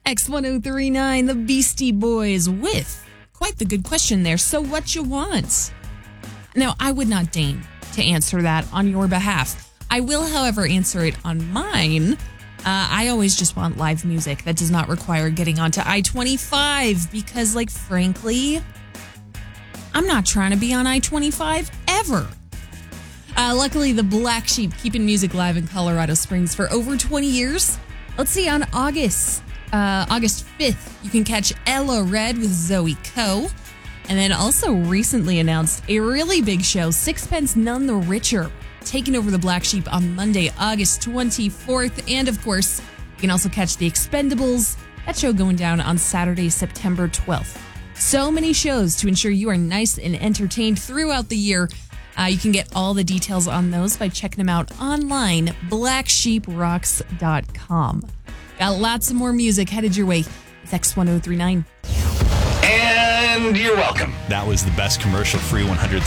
X1039, the Beastie Boys, with quite the good question there. So what you want? Now, I would not deign to answer that on your behalf. I will, however, answer it on mine. I always just want live music that does not require getting onto I-25 because, frankly, I'm not trying to be on I-25 ever. Luckily, the Black Sheep keeping music live in Colorado Springs for over 20 years. Let's see, on August 5th, you can catch Ella Red with Zoe Coe. And then also recently announced a really big show, Sixpence None the Richer, taking over the Black Sheep on Monday, August 24th. And of course, you can also catch The Expendables, that show going down on Saturday, September 12th. So many shows to ensure you are nice and entertained throughout the year. You can get all the details on those by checking them out online, blacksheeprocks.com. Got lots of more music headed your way. It's X1039. And you're welcome. That was the best commercial-free 100